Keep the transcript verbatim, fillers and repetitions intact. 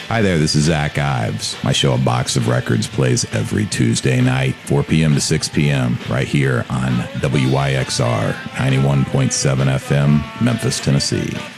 Hi there, this is Zach Ives. My show, A Box of Records, plays every Tuesday night, four p.m. to six p.m., right here on W Y X R ninety-one point seven F M, Memphis, Tennessee.